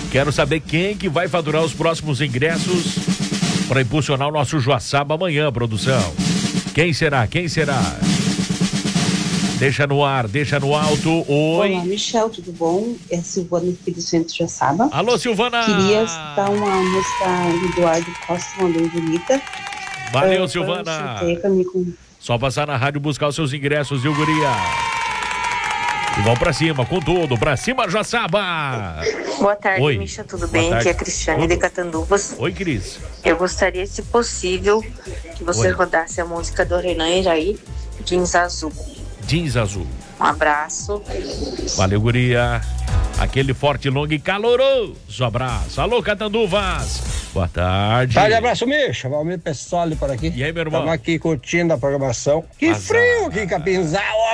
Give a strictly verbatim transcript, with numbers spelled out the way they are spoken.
Quero saber quem que vai faturar os próximos ingressos para impulsionar o nosso Joaçaba amanhã, produção. Quem será? Quem será? Deixa no ar, deixa no alto. Oi. Olá, Michel, tudo bom? É Silvana aqui do Centro de Joaçaba. Alô, Silvana. Queria citar uma música do Eduardo Costa, uma bem bonita. Valeu, uh, Silvana. Com... Só passar na rádio buscar os seus ingressos, viu, guria? E vão pra cima, com tudo. Pra cima, Joaçaba. Boa tarde, Oi. Misha, tudo bem? Aqui é a Cristiane Oi. de Catanduvas. Oi, Cris. Eu gostaria, se possível, que você Oi. rodasse a música do Renan Iraí, Jeans Azul. Jeans Azul. Um abraço. Valeu, guria. Aquele forte, longo e caloroso abraço. Alô, Catanduvas. Boa tarde. Tarde, abraço, Misha. Valmir Pessoli por aqui. E aí, meu irmão? Estamos aqui curtindo a programação. Que Azar. Frio aqui em Capinzal.